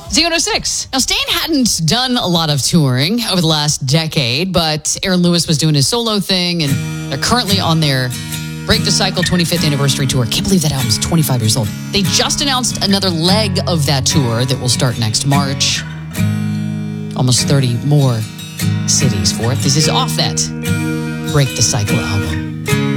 Z106. Now, Stain hadn't done a lot of touring over the last decade, but Aaron Lewis was doing his solo thing, and they're currently on their Break the Cycle 25th anniversary tour. Can't believe that album's 25 years old. They just announced another leg of that tour that will start next March. Almost 30 more cities for it. This is off that Break the Cycle album.